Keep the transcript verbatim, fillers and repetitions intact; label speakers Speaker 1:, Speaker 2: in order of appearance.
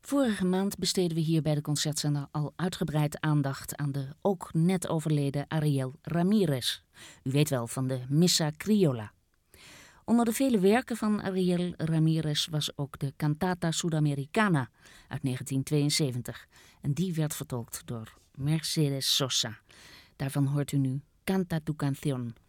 Speaker 1: Vorige maand besteden we hier bij de Concertzender al uitgebreid aandacht aan de ook net overleden Ariel Ramírez. U weet wel, van de Missa Criolla. Onder de vele werken van Ariel Ramírez was ook de Cantata Sudamericana uit negentien tweeënzeventig. En die werd vertolkt door Mercedes Sosa. Daarvan hoort u nu Canta tu canción.